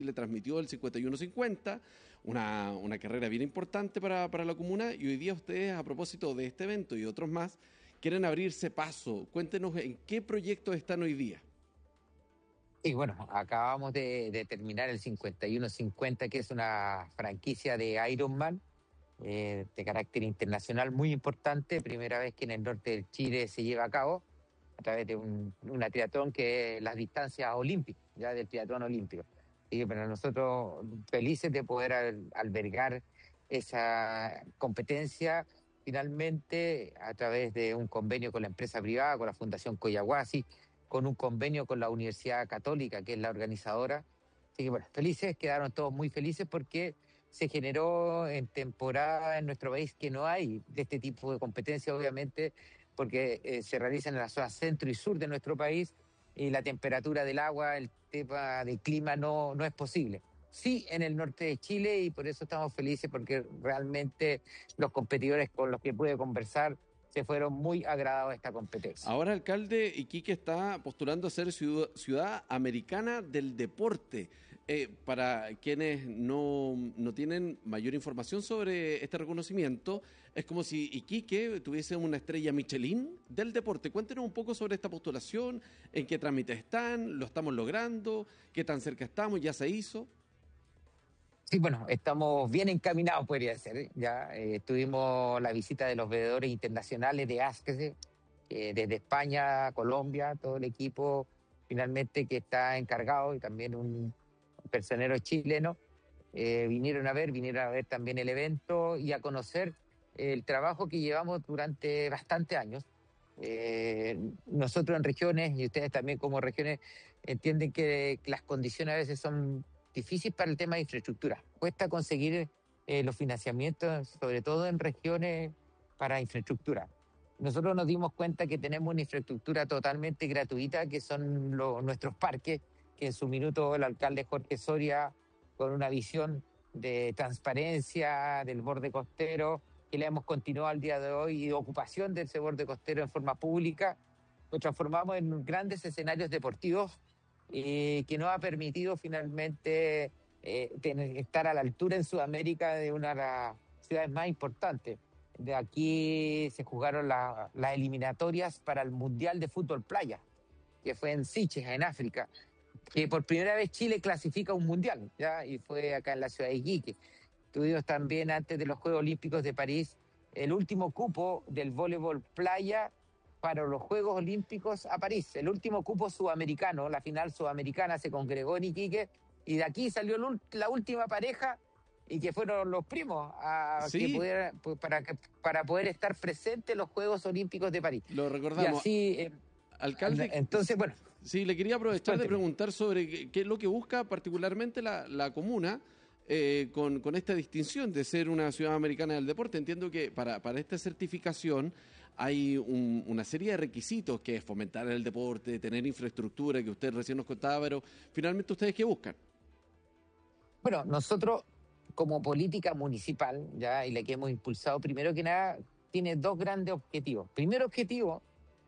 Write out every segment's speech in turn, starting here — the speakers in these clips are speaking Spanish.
le transmitió el 51-50, una carrera bien importante para la comuna, y hoy día ustedes, a propósito de este evento y otros más, quieren abrirse paso. Cuéntenos en qué proyectos están hoy día. Y bueno, acabamos de terminar el 51-50, que es una franquicia de Ironman de carácter internacional muy importante, primera vez que en el norte del Chile se lleva a cabo a través de una triatlón que es las distancias olímpicas, ya del triatlón olímpico. Y para nosotros felices de poder albergar esa competencia finalmente a través de un convenio con la empresa privada, con la Fundación Coyahuasi, con un convenio con la Universidad Católica, que es la organizadora. Así que bueno, felices, quedaron todos muy felices porque se generó en temporada en nuestro país que no hay de este tipo de competencia, obviamente, porque se realizan en la zona centro y sur de nuestro país y la temperatura del agua, el tema del clima no es posible. Sí, en el norte de Chile, y por eso estamos felices porque realmente los competidores con los que pude conversar se fueron muy agradados de esta competencia. Ahora, alcalde, Iquique está postulando a ser ciudad americana del deporte. Para quienes no tienen mayor información sobre este reconocimiento, es como si Iquique tuviese una estrella Michelin del deporte. Cuéntenos un poco sobre esta postulación, en qué trámites están, lo estamos logrando, qué tan cerca estamos, ya se hizo. Sí, bueno, estamos bien encaminados, podría ser, ¿eh? Ya tuvimos la visita de los veedores internacionales de ASCE, desde España, Colombia, todo el equipo finalmente que está encargado y también un personero chileno, vinieron a ver también el evento y a conocer el trabajo que llevamos durante bastantes años. Nosotros en regiones, y ustedes también como regiones, entienden que las condiciones a veces son difíciles para el tema de infraestructura. Cuesta conseguir los financiamientos, sobre todo en regiones para infraestructura. Nosotros nos dimos cuenta que tenemos una infraestructura totalmente gratuita, que son nuestros parques, que en su minuto el alcalde Jorge Soria, con una visión de transparencia del borde costero, que le hemos continuado al día de hoy, y de ocupación de ese borde costero en forma pública, lo transformamos en grandes escenarios deportivos que nos ha permitido finalmente estar a la altura en Sudamérica de una de las ciudades más importantes. De aquí se jugaron las eliminatorias para el Mundial de Fútbol Playa, que fue en Siches, en África, que por primera vez Chile clasifica a un mundial, ¿ya? Y fue acá en la ciudad de Iquique. Tuvimos también, antes de los Juegos Olímpicos de París, el último cupo del voleibol playa para los Juegos Olímpicos a París. El último cupo sudamericano, la final sudamericana se congregó en Iquique, y de aquí salió la última pareja, y que fueron los primos Sí, para poder estar presentes en los Juegos Olímpicos de París. lo Y recordamos. así, Alcalde, entonces, bueno, sí, le quería aprovechar de cuénteme. preguntar sobre qué es lo que busca particularmente la comuna con esta distinción de ser una ciudad americana del deporte. Entiendo que para esta certificación hay una serie de requisitos, que es fomentar el deporte, tener infraestructura, que usted recién nos contaba, pero finalmente ustedes qué buscan. Bueno, nosotros como política municipal, ya, y la que hemos impulsado, primero que nada, tiene dos grandes objetivos. Primer objetivo,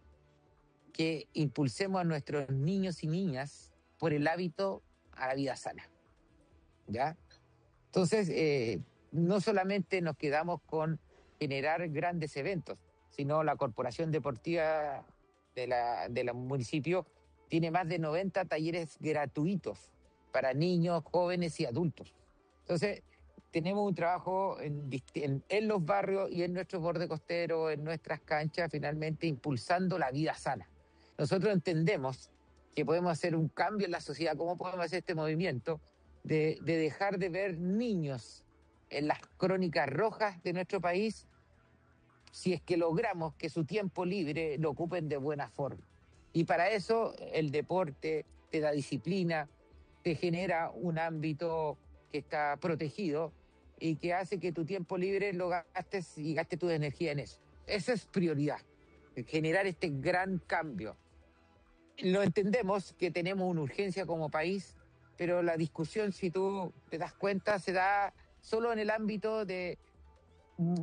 que impulsemos a nuestros niños y niñas por el hábito a la vida sana, ¿ya? Entonces, no solamente nos quedamos con generar grandes eventos, sino la Corporación Deportiva de la municipio tiene más de 90 talleres gratuitos para niños, jóvenes y adultos. Entonces, tenemos un trabajo en los barrios y en nuestros bordes costeros, en nuestras canchas, finalmente impulsando la vida sana. Nosotros entendemos que podemos hacer un cambio en la sociedad. ¿Cómo podemos hacer este movimiento de dejar de ver niños en las crónicas rojas de nuestro país, si es que logramos que su tiempo libre lo ocupen de buena forma? Y para eso el deporte te da disciplina, te genera un ámbito que está protegido y que hace que tu tiempo libre lo gastes y gastes tu energía en eso. Esa es prioridad, generar este gran cambio. Lo entendemos que tenemos una urgencia como país, pero la discusión, si tú te das cuenta, se da solo en el ámbito de mm,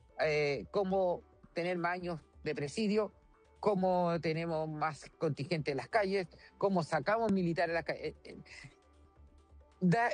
cómo tener más años de presidio, cómo tenemos más contingente en las calles, cómo sacamos militares a las calles. da